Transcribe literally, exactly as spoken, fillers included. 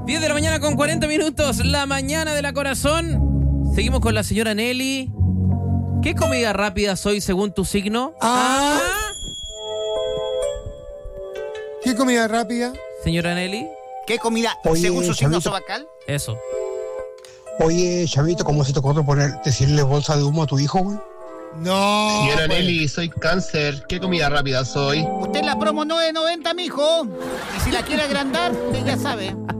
diez de la mañana con cuarenta minutos, la mañana de la corazón. Seguimos con la señora Nelly. ¿Qué comida rápida soy según tu signo? Ah. ¿Qué comida rápida? Señora Nelly. ¿Qué comida Oye, según su signo Chavito. sobacal? Eso. Oye, Chavito, ¿cómo se te ocurre poner, decirle bolsa de humo a tu hijo, güey? No. Señora pues. Nelly, soy cáncer. ¿Qué comida rápida soy? Usted es la promo nueve noventa, mijo. Y si la quiere agrandar, usted ya sabe.